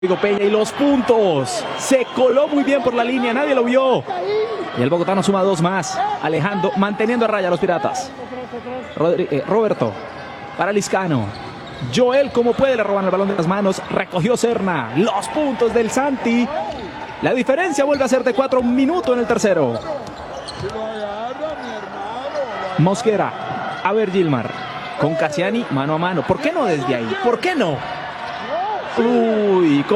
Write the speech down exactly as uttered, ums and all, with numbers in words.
Diego Peña y los puntos. Se coló muy bien por la línea, nadie lo vio. Y el bogotano suma dos más. Alejandro manteniendo a raya a los piratas. Rodri eh, Roberto para Liscano. Joel, como puede, le roban el balón de las manos. Recogió Serna. Los puntos del Santi. La diferencia vuelve a ser de cuatro minutos en el tercero. Mosquera. A ver, Gilmar. Con Cassiani mano a mano. ¿Por qué no desde ahí? ¿Por qué no? Uy.